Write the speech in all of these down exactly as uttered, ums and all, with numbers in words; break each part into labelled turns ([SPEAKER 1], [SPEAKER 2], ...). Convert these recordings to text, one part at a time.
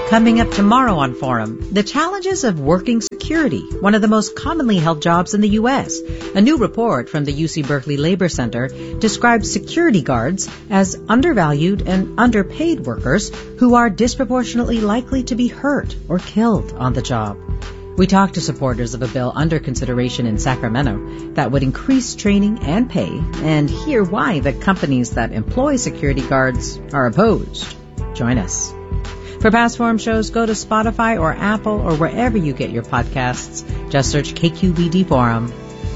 [SPEAKER 1] Coming up tomorrow on Forum, the challenges of working security, one of the most commonly held jobs in the U S. A new report from the U C Berkeley Labor Center describes security guards as undervalued and underpaid workers who are disproportionately likely to be hurt or killed on the job. We talked to supporters of a bill under consideration in Sacramento that would increase training and pay, and hear why the companies that employ security guards are opposed. Join us. For past Forum shows, go to Spotify or Apple or wherever you get your podcasts. Just search K Q E D Forum.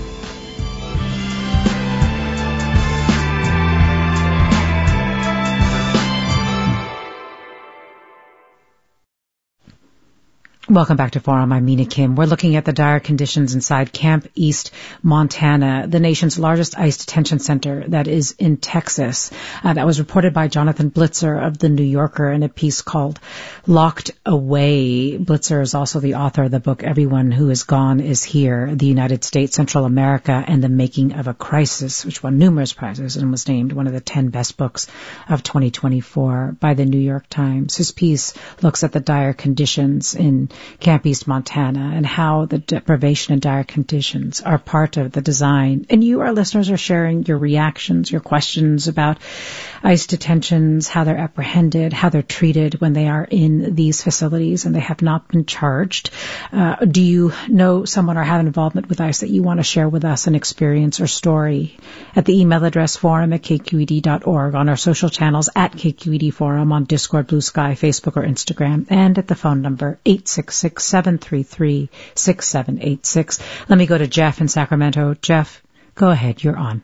[SPEAKER 1] Welcome back to Forum. I'm Mina Kim. We're looking at the dire conditions inside Camp East, Montana, the nation's largest ICE detention center that is in Texas. Uh, that was reported by Jonathan Blitzer of The New Yorker in a piece called Locked Away. Blitzer is also the author of the book Everyone Who Is Gone Is Here, The United States, Central America, and the Making of a Crisis, which won numerous prizes and was named one of the ten best books of twenty twenty-four by the New York Times. His piece looks at the dire conditions in Camp East, Montana, and how the deprivation and dire conditions are part of the design. And you, our listeners, are sharing your reactions, your questions about ICE detentions, how they're apprehended, how they're treated when they are in these facilities and they have not been charged. Uh, do you know someone or have an involvement with ICE that you want to share with us an experience or story? At the email address forum at k q e d dot org, on our social channels at K Q E D Forum, on Discord, Blue Sky, Facebook, or Instagram, and at the phone number eight six six, seven three three, six seven eight six. Let me go to Jeff in Sacramento. Jeff, go ahead. You're on.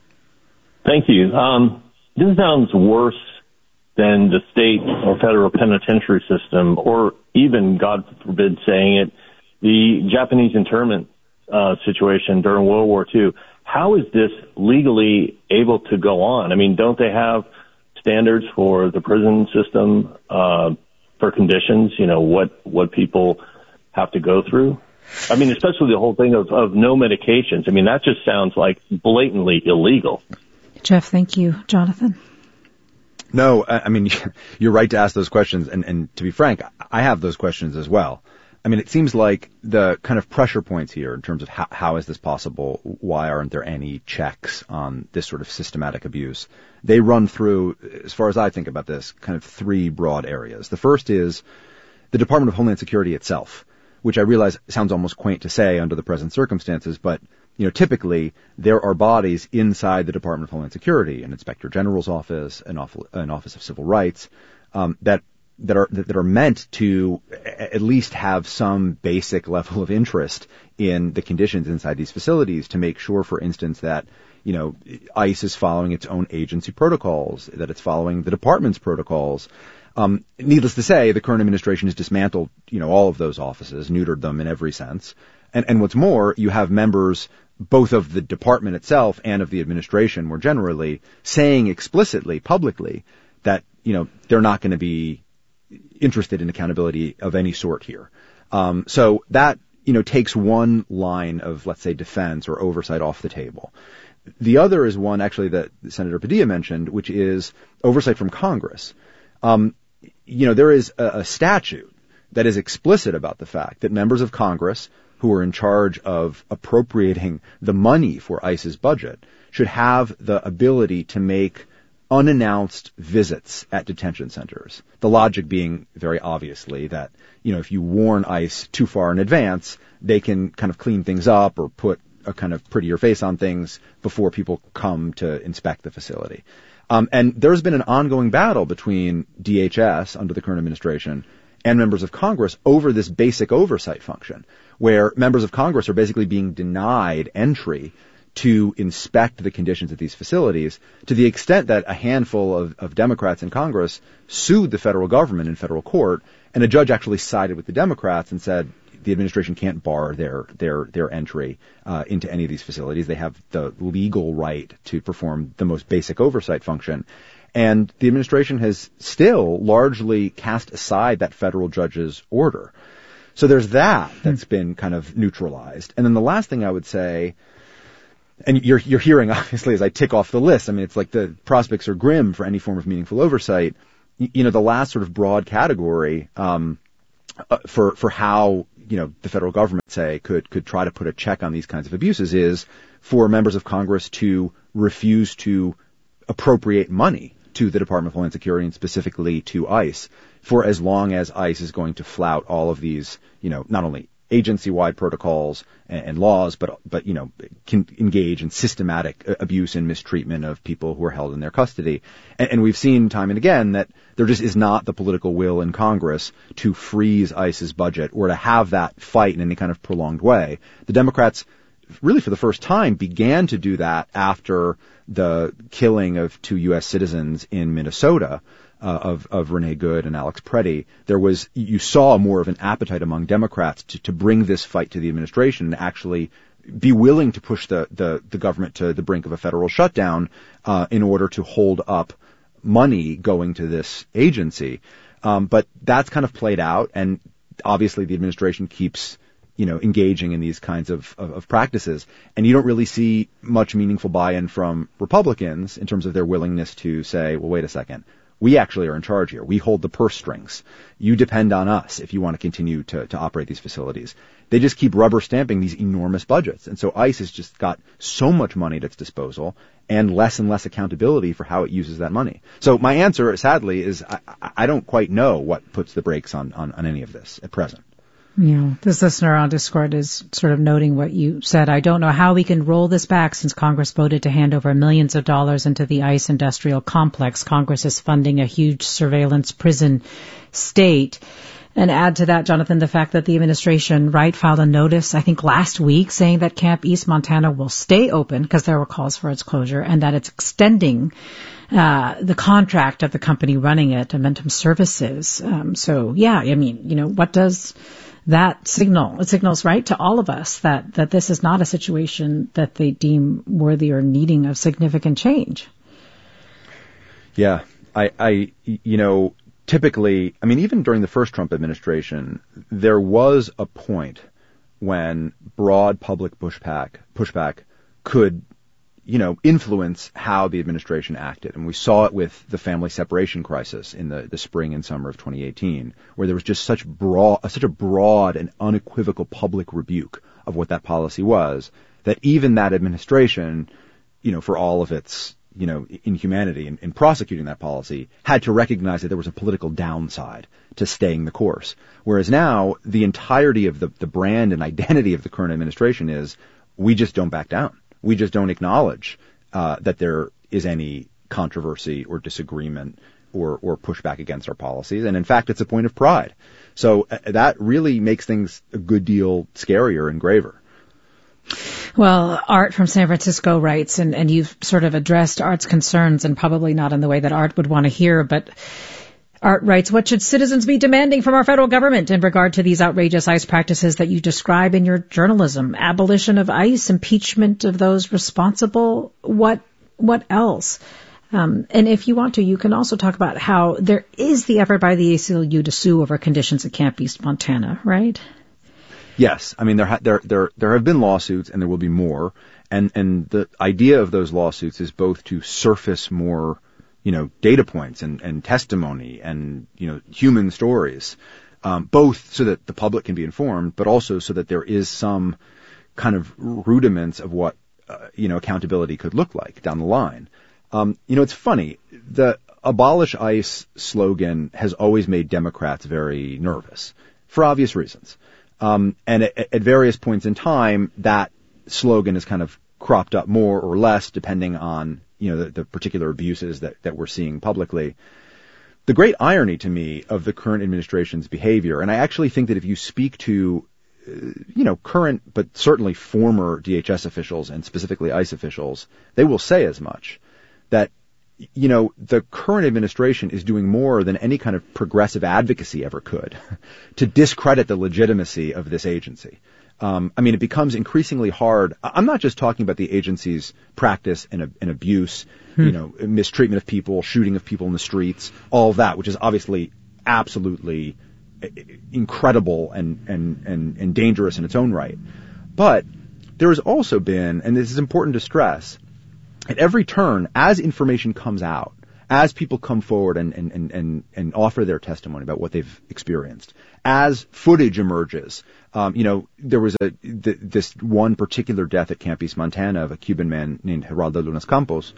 [SPEAKER 2] Thank you. Um, this sounds worse than the state or federal penitentiary system, or even, God forbid saying it, the Japanese internment uh, situation during World War Two. How is this legally able to go on? I mean, don't they have standards for the prison system uh, for conditions, you know, what, what people have to go through? I mean, especially the whole thing of, of no medications. I mean, that just sounds like blatantly illegal.
[SPEAKER 1] Jeff, thank you. Jonathan?
[SPEAKER 3] No, I mean, you're right to ask those questions. And, and to be frank, I have those questions as well. I mean, it seems like the kind of pressure points here in terms of how, how is this possible? Why aren't there any checks on this sort of systematic abuse? They run through, as far as I think about this, kind of three broad areas. The first is the Department of Homeland Security itself, which I realize sounds almost quaint to say under the present circumstances, but you know, typically there are bodies inside the Department of Homeland Security, an Inspector General's office, an, off- an Office of Civil Rights, um, that that are that are meant to at least have some basic level of interest in the conditions inside these facilities, to make sure, for instance, that you know ICE is following its own agency protocols, that it's following the department's protocols. Um, needless to say, the current administration has dismantled, you know, all of those offices, neutered them in every sense. And, and what's more, you have members both of the department itself and of the administration more generally saying explicitly, publicly, that, you know, they're not going to be interested in accountability of any sort here. Um, so that, you know, takes one line of, let's say, defense or oversight off the table. The other is one, actually, that Senator Padilla mentioned, which is oversight from Congress. Um, you know, there is a, a statute that is explicit about the fact that members of Congress who are in charge of appropriating the money for ICE's budget should have the ability to make unannounced visits at detention centers. The logic being very obviously that, you know, if you warn ICE too far in advance, they can kind of clean things up or put a kind of prettier face on things before people come to inspect the facility. Um, and there's been an ongoing battle between D H S under the current administration and members of Congress over this basic oversight function, where members of Congress are basically being denied entry to inspect the conditions at these facilities, to the extent that a handful of, of Democrats in Congress sued the federal government in federal court, and a judge actually sided with the Democrats and said the administration can't bar their their their entry uh, into any of these facilities. They have the legal right to perform the most basic oversight function. And the administration has still largely cast aside that federal judge's order. So there's that that's been kind of neutralized. And then the last thing I would say, and you're you're hearing obviously as I tick off the list, I mean, it's like the prospects are grim for any form of meaningful oversight. you know, the last sort of broad category um, uh, for for how, you know, the federal government, say, could could try to put a check on these kinds of abuses is for members of Congress to refuse to appropriate money to the Department of Homeland Security and specifically to ICE for as long as ICE is going to flout all of these, you know, not only agency-wide protocols and, and laws, but, but, you know, can engage in systematic abuse and mistreatment of people who are held in their custody. And, and we've seen time and again that there just is not the political will in Congress to freeze ICE's budget or to have that fight in any kind of prolonged way. The Democrats, really for the first time, began to do that after the killing of two U S citizens in Minnesota, uh, of, of Renee Good and Alex Preddy. There was, you saw more of an appetite among Democrats to, to bring this fight to the administration and actually be willing to push the, the, the government to the brink of a federal shutdown, uh, in order to hold up money going to this agency. Um, but that's kind of played out, and obviously the administration keeps, you know, engaging in these kinds of, of, of practices. And you don't really see much meaningful buy-in from Republicans in terms of their willingness to say, well, wait a second, we actually are in charge here. We hold the purse strings. You depend on us if you want to continue to, to operate these facilities. They just keep rubber stamping these enormous budgets. And so ICE has just got so much money at its disposal and less and less accountability for how it uses that money. So my answer, sadly, is I, I don't quite know what puts the brakes on, on, on any of this at present.
[SPEAKER 1] Yeah, this listener on Discord is sort of noting what you said. I don't know how we can roll this back since Congress voted to hand over millions of dollars into the ICE industrial complex. Congress is funding a huge surveillance prison state. And add to that, Jonathan, the fact that the administration, right, filed a notice, I think last week, saying that Camp East Montana will stay open because there were calls for its closure, and that it's extending uh the contract of the company running it, Amentum Services. Um, so, yeah, I mean, you know, what does that signal? It signals, right, to all of us that, that this is not a situation that they deem worthy or needing of significant change.
[SPEAKER 3] Yeah, I, I, you know, typically, I mean, even during the first Trump administration, there was a point when broad public pushback, pushback could, you know, influence how the administration acted. And we saw it with the family separation crisis in the, the spring and summer of twenty eighteen, where there was just such broad, such a broad and unequivocal public rebuke of what that policy was, that even that administration, you know, for all of its, you know, inhumanity in, in prosecuting that policy, had to recognize that there was a political downside to staying the course. Whereas now, the entirety of the, the brand and identity of the current administration is, we just don't back down. We just don't acknowledge uh, that there is any controversy or disagreement or, or pushback against our policies. And in fact, it's a point of pride. So uh, that really makes things a good deal scarier and graver.
[SPEAKER 1] Well, Art from San Francisco writes, and, and you've sort of addressed Art's concerns, and probably not in the way that Art would want to hear, but Art writes, what should citizens be demanding from our federal government in regard to these outrageous ICE practices that you describe in your journalism? Abolition of ICE, impeachment of those responsible? What, what else? Um, and if you want to, you can also talk about how there is the effort by the A C L U to sue over conditions at Camp East Montana, right?
[SPEAKER 3] Yes. I mean, there, ha- there, there, there have been lawsuits, and there will be more. And, and the idea of those lawsuits is both to surface more, you know, data points and, and testimony and, you know, human stories, um, both so that the public can be informed, but also so that there is some kind of rudiments of what, uh, you know, accountability could look like down the line. Um, you know, it's funny. The abolish ICE slogan has always made Democrats very nervous for obvious reasons. Um, and at, at various points in time, that slogan has kind of cropped up more or less depending on, you know, the, the particular abuses that, that we're seeing publicly. The great irony to me of the current administration's behavior, and I actually think that if you speak to, uh, you know, current but certainly former D H S officials and specifically ICE officials, they will say as much, that, you know, the current administration is doing more than any kind of progressive advocacy ever could to discredit the legitimacy of this agency. Um, I mean, it becomes increasingly hard. I'm not just talking about the agency's practice and, and abuse, hmm. you know, mistreatment of people, shooting of people in the streets, all of that, which is obviously absolutely incredible and, and, and, and dangerous in its own right. But there has also been, and this is important to stress, at every turn, as information comes out, as people come forward and, and, and, and, and offer their testimony about what they've experienced, as footage emerges, um, you know, there was a th- this one particular death at Camp East, Montana, of a Cuban man named Geraldo Lunas Campos,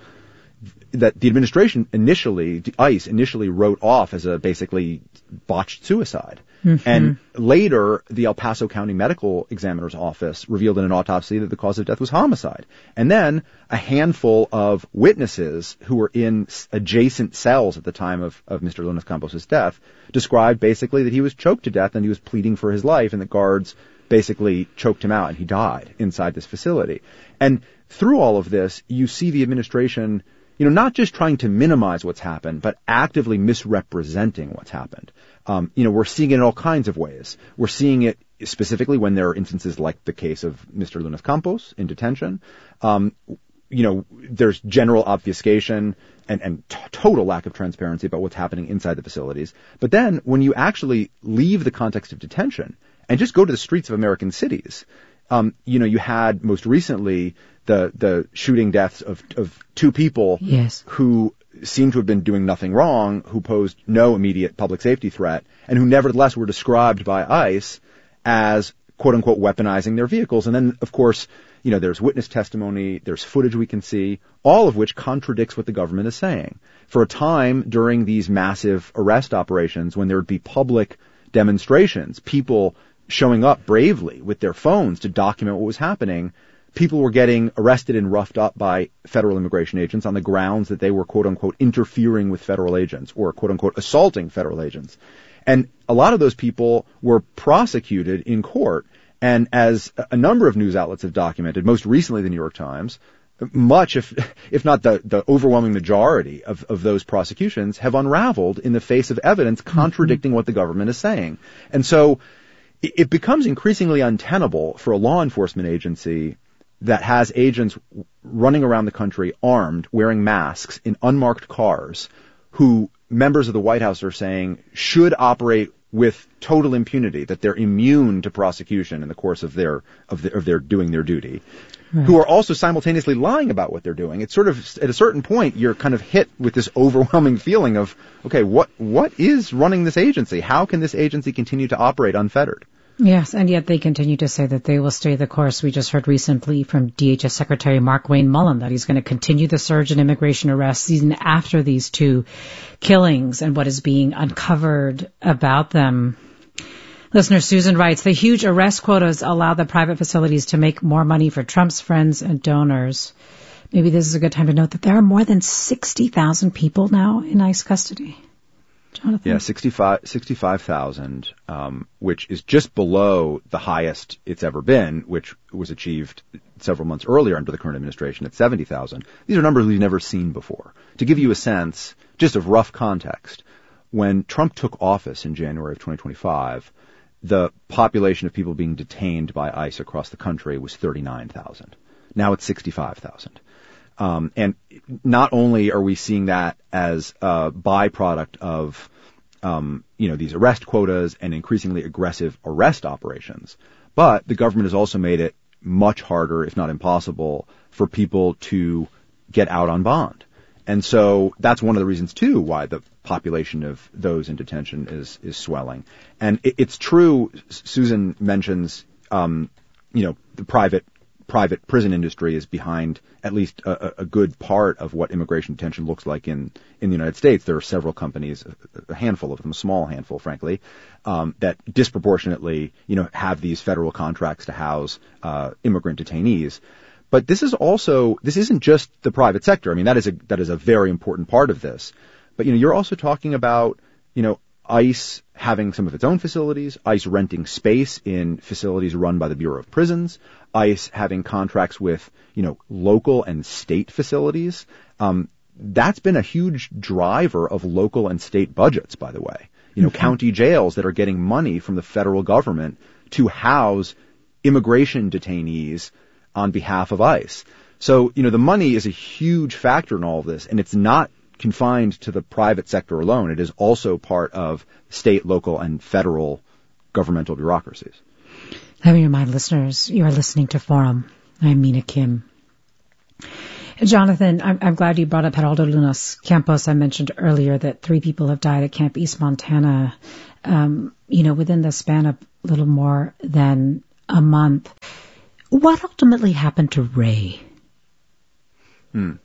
[SPEAKER 3] that the administration initially, the ICE initially wrote off as a basically botched suicide. Mm-hmm. And later, the El Paso County Medical Examiner's Office revealed in an autopsy that the cause of death was homicide. And then a handful of witnesses who were in adjacent cells at the time of, of Mister Lunas Campos' death described basically that he was choked to death and he was pleading for his life, and the guards basically choked him out and he died inside this facility. And through all of this, you see the administration, you know, not just trying to minimize what's happened, but actively misrepresenting what's happened. Um, you know, we're seeing it in all kinds of ways. We're seeing it specifically when there are instances like the case of Mister Lunas Campos in detention. Um, you know, there's general obfuscation and, and t- total lack of transparency about what's happening inside the facilities. But then when you actually leave the context of detention and just go to the streets of American cities, um, you know, you had most recently the the shooting deaths of, of two people
[SPEAKER 1] yes.
[SPEAKER 3] who seemed to have been doing nothing wrong, who posed no immediate public safety threat, and who nevertheless were described by ICE as, quote-unquote, weaponizing their vehicles. And then, of course, you know, there's witness testimony, there's footage we can see, all of which contradicts what the government is saying. For a time during these massive arrest operations, when there would be public demonstrations, people showing up bravely with their phones to document what was happening, people were getting arrested and roughed up by federal immigration agents on the grounds that they were, quote-unquote, interfering with federal agents or, quote-unquote, assaulting federal agents. And a lot of those people were prosecuted in court. And as a number of news outlets have documented, most recently the New York Times, much, if if not the, the overwhelming majority of, of those prosecutions have unraveled in the face of evidence contradicting mm-hmm. what the government is saying. And so it, it becomes increasingly untenable for a law enforcement agency that has agents running around the country armed, wearing masks in unmarked cars, who members of the White House are saying should operate with total impunity, that they're immune to prosecution in the course of their of, the, of their doing their duty, right. who are also simultaneously lying about what they're doing. It's sort of, at a certain point, you're kind of hit with this overwhelming feeling of, okay, what what is running this agency? How can this agency continue to operate unfettered?
[SPEAKER 1] Yes, and yet they continue to say that they will stay the course. We just heard recently from D H S Secretary Markwayne Mullin that he's going to continue the surge in immigration arrests even after these two killings and what is being uncovered about them. Listener Susan writes, the huge arrest quotas allow the private facilities to make more money for Trump's friends and donors. Maybe this is a good time to note that there are more than sixty thousand people now in ICE custody. Jonathan?
[SPEAKER 3] Yeah, sixty-five thousand, um, which is just below the highest it's ever been, which was achieved several months earlier under the current administration at seventy thousand. These are numbers we've never seen before. To give you a sense, just of rough context, when Trump took office in January of twenty twenty-five, the population of people being detained by ICE across the country was thirty-nine thousand. Now it's sixty-five thousand. Um, and not only are we seeing that as a byproduct of, um, you know, these arrest quotas and increasingly aggressive arrest operations, but the government has also made it much harder, if not impossible, for people to get out on bond. And so that's one of the reasons, too, why the population of those in detention is, is swelling. And it, it's true, Susan mentions, um, you know, the private private prison industry is behind at least a, a good part of what immigration detention looks like in, in the United States. There are several companies, a handful of them, a small handful, frankly, um, that disproportionately, you know, have these federal contracts to house uh, immigrant detainees. But this is also, this isn't just the private sector. I mean, that is a that is a very important part of this. But, you know, you're also talking about, you know, ICE having some of its own facilities, ICE renting space in facilities run by the Bureau of Prisons, ICE having contracts with, you know, local and state facilities. Um, that's been a huge driver of local and state budgets, by the way. You know, mm-hmm. county jails that are getting money from the federal government to house immigration detainees on behalf of ICE. So, you know, the money is a huge factor in all of this, and it's not confined to the private sector alone. It is also part of state, local, and federal governmental bureaucracies.
[SPEAKER 1] Let me remind listeners, you are listening to Forum. I'm Mina Kim. Jonathan, I'm, I'm glad you brought up Geraldo Lunas Campos. I mentioned earlier that three people have died at Camp East Montana, um, you know, within the span of a little more than a month. What ultimately happened to Ray?
[SPEAKER 3] Hmm.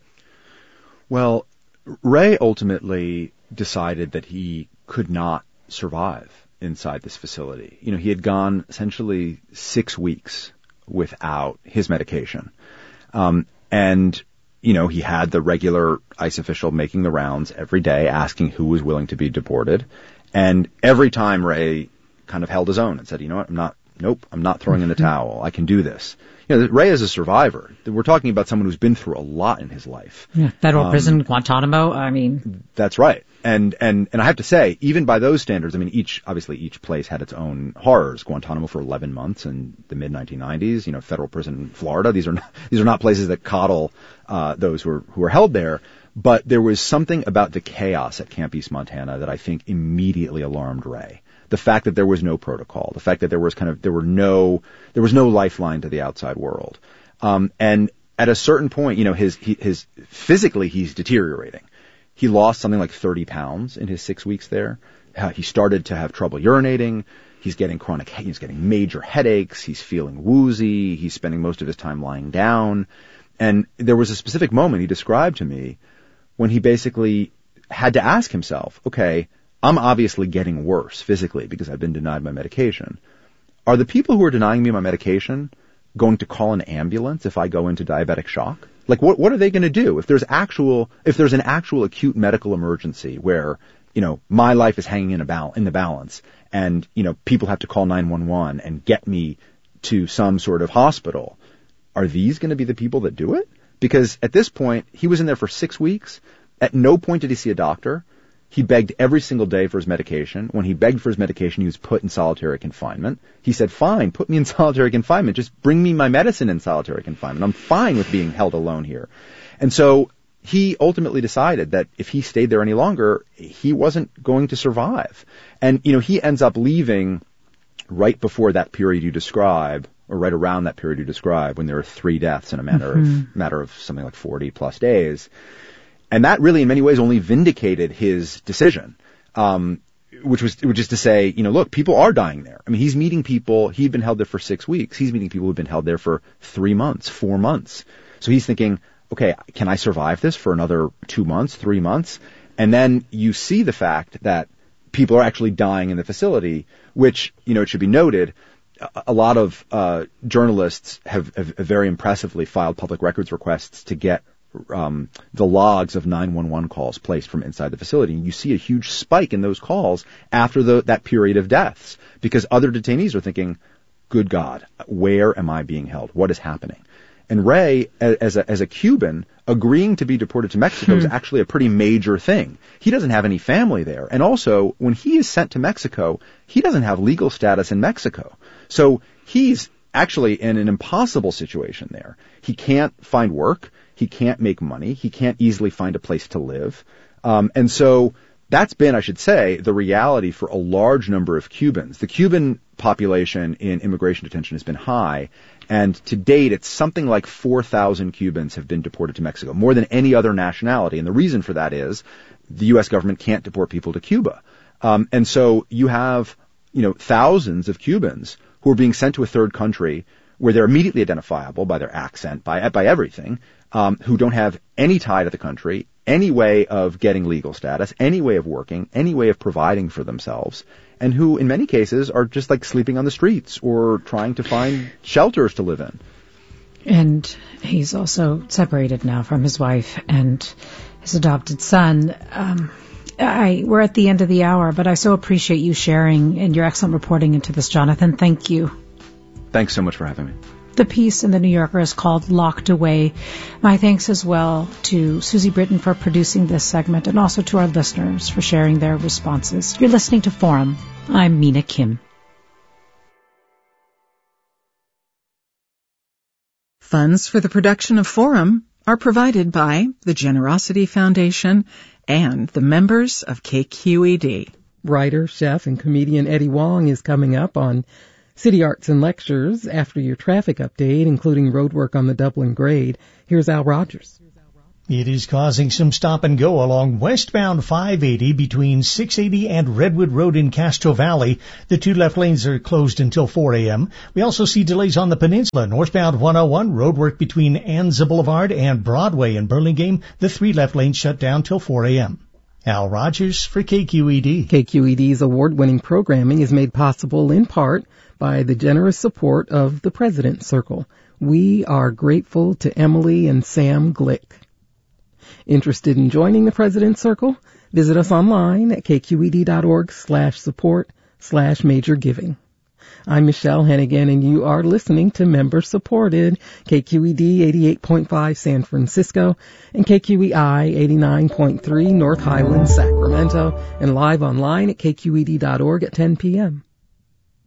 [SPEAKER 3] Well, Ray ultimately decided that he could not survive inside this facility. You know, he had gone essentially six weeks without his medication. Um, and, you know, he had the regular ICE official making the rounds every day asking who was willing to be deported. And every time Ray kind of held his own and said, you know what, I'm not, nope, I'm not throwing in the towel. I can do this. You know, Ray is a survivor. We're talking about someone who's been through a lot in his life.
[SPEAKER 1] Yeah, federal
[SPEAKER 3] um,
[SPEAKER 1] prison, Guantanamo, I mean.
[SPEAKER 3] That's right. And, and, and I have to say, even by those standards, I mean, each, obviously each place had its own horrors. Guantanamo for eleven months in the mid nineteen nineties, you know, federal prison in Florida. These are not, these are not places that coddle, uh, those who are, who are held there. But there was something about the chaos at Camp East Montana that I think immediately alarmed Ray. The fact that there was no protocol, the fact that there was kind of, there were no, there was no lifeline to the outside world. Um, and at a certain point, you know, his, he, his, physically he's deteriorating. He lost something like thirty pounds in his six weeks there. Uh, he started to have trouble urinating. He's getting chronic, he's getting major headaches. He's feeling woozy. He's spending most of his time lying down. And there was a specific moment he described to me when he basically had to ask himself, okay, I'm obviously getting worse physically because I've been denied my medication. Are the people who are denying me my medication going to call an ambulance if I go into diabetic shock? Like, what what are they going to do if there's actual if there's an actual acute medical emergency where, you know, my life is hanging in a bal- in the balance and, you know, people have to call nine one one and get me to some sort of hospital? Are these going to be the people that do it? Because at this point, he was in there for six weeks. At no point did he see a doctor. He begged every single day for his medication. When he begged for his medication, he was put in solitary confinement. He said, fine, put me in solitary confinement. Just bring me my medicine in solitary confinement. I'm fine with being held alone here. And so he ultimately decided that if he stayed there any longer, he wasn't going to survive. And, you know, he ends up leaving right before that period you describe, or right around that period you describe, when there are three deaths in a matter mm-hmm. of matter of something like forty plus days. And that really, in many ways, only vindicated his decision, um, which was, which is to say, you know, look, people are dying there. I mean, he's meeting people. He'd been held there for six weeks. He's meeting people who've been held there for three months, four months. So he's thinking, okay, can I survive this for another two months, three months? And then you see the fact that people are actually dying in the facility, which, you know, it should be noted, a lot of uh, journalists have, have very impressively filed public records requests to get Um, the logs of nine one one calls placed from inside the facility. And you see a huge spike in those calls after the, that period of deaths because other detainees are thinking, good God, where am I being held? What is happening? And Ray, as a, as a Cuban, agreeing to be deported to Mexico hmm. is actually a pretty major thing. He doesn't have any family there. And also, when he is sent to Mexico, he doesn't have legal status in Mexico. So he's actually in an impossible situation there. He can't find work. He can't make money. He can't easily find a place to live. Um, and so that's been, I should say, the reality for a large number of Cubans. The Cuban population in immigration detention has been high, and to date, it's something like four thousand Cubans have been deported to Mexico, more than any other nationality. And the reason for that is the U S government can't deport people to Cuba. Um, and so you have, you know, thousands of Cubans who are being sent to a third country where they're immediately identifiable by their accent, by by everything, um, who don't have any tie to the country, any way of getting legal status, any way of working, any way of providing for themselves, and who in many cases are just like sleeping on the streets or trying to find shelters to live in.
[SPEAKER 1] And he's also separated now from his wife and his adopted son. Um, I, we're at the end of the hour, but I so appreciate you sharing and your excellent reporting into this, Jonathan. Thank you.
[SPEAKER 3] Thanks so much for having me.
[SPEAKER 1] The piece in The New Yorker is called Locked Away. My thanks as well to Susie Britton for producing this segment and also to our listeners for sharing their responses. You're listening to Forum. I'm Mina Kim.
[SPEAKER 4] Funds for the production of Forum are provided by the Generosity Foundation and the members of K Q E D.
[SPEAKER 5] Writer, chef, and comedian Eddie Wong is coming up on City Arts and Lectures after your traffic update, including roadwork on the Dublin Grade. Here's Al Rogers.
[SPEAKER 6] It is causing some stop and go along westbound five eighty between six eighty and Redwood Road in Castro Valley. The two left lanes are closed until four a.m. We also see delays on the peninsula. Northbound one oh one, roadwork between Anza Boulevard and Broadway in Burlingame. The three left lanes shut down till four a.m. Al Rogers for K Q E D.
[SPEAKER 5] K Q E D's award-winning programming is made possible in part by the generous support of the President's Circle. We are grateful to Emily and Sam Glick. Interested in joining the President's Circle? Visit us online at kqed.org slash support slash major giving. I'm Michelle Hennigan, and you are listening to member-supported K Q E D eighty-eight point five San Francisco and K Q E I eighty-nine point three North Highlands, Sacramento, and live online at k q e d dot org at ten p.m.